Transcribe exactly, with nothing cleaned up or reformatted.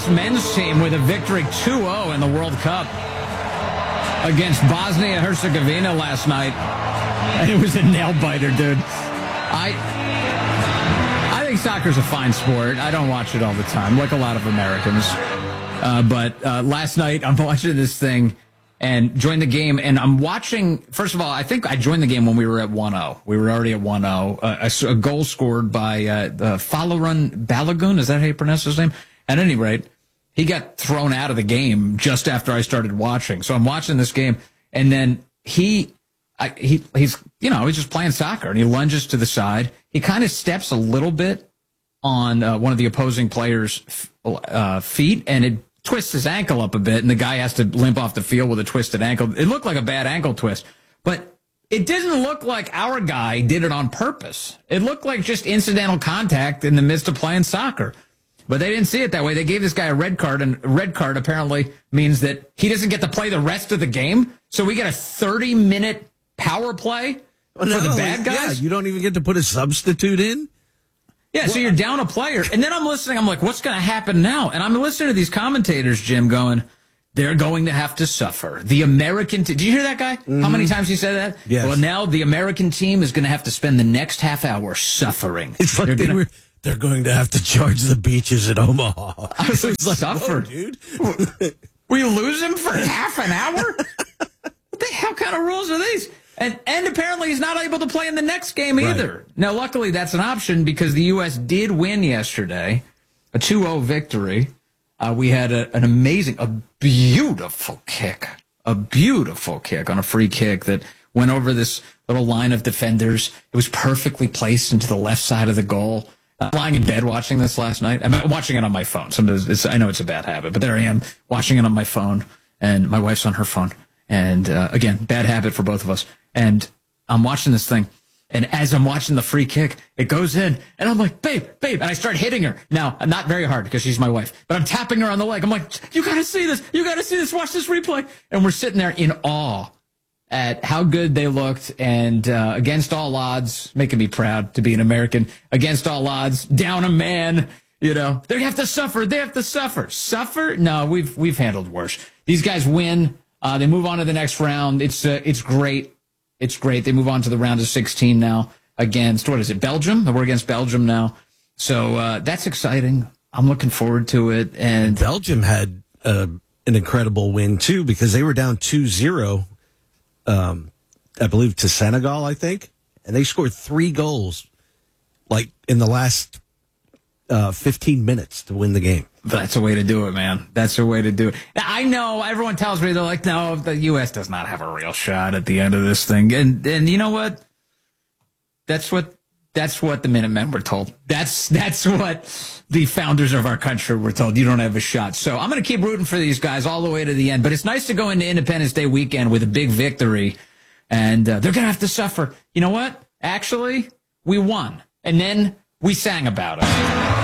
men's team with a victory two oh in the World Cup against Bosnia-Herzegovina last night. And it was a nail-biter, dude. I I think soccer's a fine sport. I don't watch it all the time, like a lot of Americans. Uh, but uh, last night, I'm watching this thing and joined the game, and I'm watching, first of all, I think I joined the game when we were at one oh. We were already at one oh. Uh, a, a goal scored by uh, uh, Folarin Balogun, is that how you pronounce his name? At any rate, he got thrown out of the game just after I started watching. So I'm watching this game, and then he, I, he he's, you know, he's just playing soccer, and he lunges to the side. He kind of steps a little bit on uh, one of the opposing players' uh, feet, and it twists his ankle up a bit, and the guy has to limp off the field with a twisted ankle. It looked like a bad ankle twist, but it didn't look like our guy did it on purpose. It looked like just incidental contact in the midst of playing soccer. But they didn't see it that way. They gave this guy a red card, and a red card apparently means that he doesn't get to play the rest of the game. So we get a thirty-minute power play well, for no, the bad guys. Yeah, you don't even get to put a substitute in? Yeah, well, so you're down a player. And then I'm listening. I'm like, what's going to happen now? And I'm listening to these commentators, Jim, going, they're going to have to suffer. The American team. Did you hear that guy? Mm-hmm. How many times he said that? Yes. Well, now the American team is going to have to spend the next half hour suffering. It's like they're, they gonna, were, they're going to have to charge the beaches at Omaha. I was like, like suffer. dude. We lose him for half an hour? What the hell kind of rules are these? And and apparently he's not able to play in the next game either. Right. Now, luckily, that's an option because the U S did win yesterday, a two oh victory. Uh, we had a, an amazing, a beautiful kick, a beautiful kick on a free kick that went over this little line of defenders. It was perfectly placed into the left side of the goal. I'm lying in bed watching this last night. I'm watching it on my phone. Sometimes it's, I know it's a bad habit, but there I am watching it on my phone, and my wife's on her phone. And uh, again, bad habit for both of us. And I'm watching this thing, and as I'm watching the free kick, it goes in, and I'm like, babe, babe, and I start hitting her. Now, not very hard because she's my wife, but I'm tapping her on the leg. I'm like, you got to see this. You got to see this. Watch this replay. And we're sitting there in awe at how good they looked, and uh, against all odds, making me proud to be an American, against all odds, down a man, you know, they have to suffer. They have to suffer. Suffer? No, we've we've handled worse. These guys win. Uh, they move on to the next round. It's uh, it's great. It's great. They move on to the round of sixteen now against, what is it, Belgium? We're against Belgium now. So uh, that's exciting. I'm looking forward to it. And Belgium had uh, an incredible win, too, because they were down two zero, um, I believe, to Senegal, I think. And they scored three goals, like, in the last uh, fifteen minutes to win the game. That's a way to do it, man. That's a way to do it. I know everyone tells me, they're like, no, the U S does not have a real shot at the end of this thing. And and you know what? That's what that's what the Minutemen were told. That's that's what the founders of our country were told. You don't have a shot. So I'm going to keep rooting for these guys all the way to the end. But it's nice to go into Independence Day weekend with a big victory. And uh, they're going to have to suffer. You know what? Actually, we won. And then we sang about it.